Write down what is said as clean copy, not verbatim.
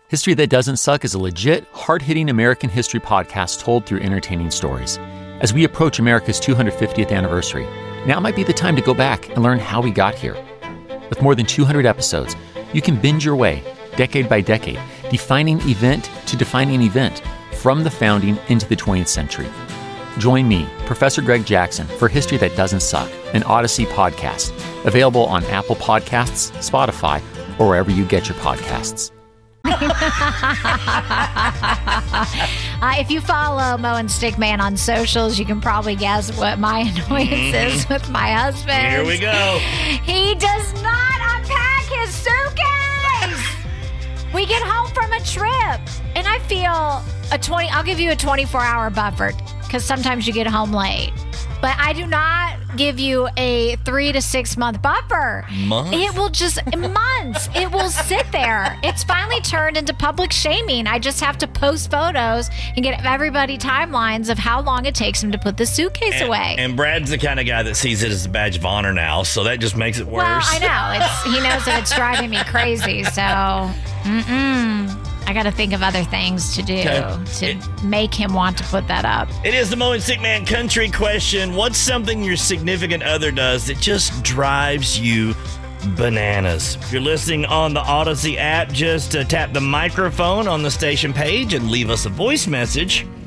History That Doesn't Suck is a legit, hard-hitting American history podcast told through entertaining stories. As we approach America's 250th anniversary, now might be the time to go back and learn how we got here. With more than 200 episodes, you can binge your way, decade by decade, defining event to defining event, from the founding into the 20th century. Join me, Professor Greg Jackson, for History That Doesn't Suck, an Odyssey podcast, available on Apple Podcasts, Spotify, or wherever you get your podcasts. If you follow Mo and Stickman on socials, you can probably guess what my annoyance is with my husband. Here we go. He does not unpack his suitcase. We get home from a trip, and I feel I'll give you a 24-hour buffer, because sometimes you get home late. But I do not give you a 3 to 6 month buffer. Months? It will just, months. It will sit there. It's finally turned into public shaming. I just have to post photos and get everybody timelines of how long it takes him to put the suitcase away. And Brad's the kind of guy that sees it as a badge of honor now, so that just makes it worse. Well, I know. He knows that it's driving me crazy, so I got to think of other things to do to make him want to put that up. It is the Mo and Stickman country question. What's something your significant other does that just drives you bananas? If you're listening on the Odyssey app, just tap the microphone on the station page and leave us a voice message.